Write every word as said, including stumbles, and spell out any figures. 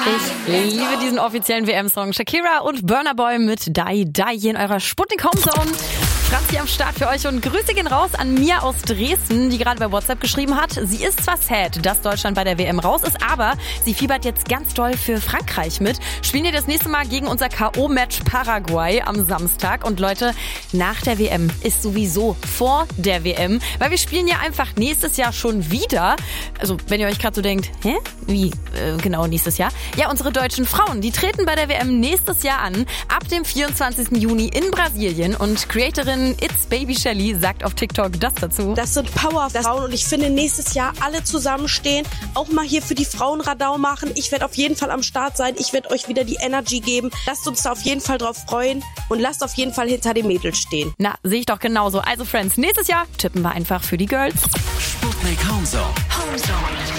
Ich liebe diesen offiziellen W M-Song. Shakira und Burna Boy mit Die Die hier in eurer Sputnik Homezone. Franzi am Start für euch und Grüße gehen raus an Mia aus Dresden, die gerade bei WhatsApp geschrieben hat. Sie ist zwar sad, dass Deutschland bei der W M raus ist, aber sie fiebert jetzt ganz doll für Frankreich mit. Spielen wir das nächste Mal gegen unser K O-Match Paraguay am Samstag. Und Leute, nach der W M ist sowieso vor der W M, weil wir spielen ja einfach nächstes Jahr schon wieder. Also wenn ihr euch gerade so denkt, hä? Wie? Äh, genau nächstes Jahr? Ja, unsere deutschen Frauen, die treten bei der W M nächstes Jahr an, ab dem vierundzwanzigsten Juni in Brasilien. Und Creatorin It's Baby Shelly sagt auf TikTok das dazu. Das sind Powerfrauen und ich finde, nächstes Jahr alle zusammenstehen, auch mal hier für die Frauen Radau machen. Ich werde auf jeden Fall am Start sein. Ich werde euch wieder die Energy geben. Lasst uns da auf jeden Fall drauf freuen und lasst auf jeden Fall hinter den Mädels stehen. Na, sehe ich doch genauso. Also Friends, nächstes Jahr tippen wir einfach für die Girls. Sputnik Homezone. Homezone.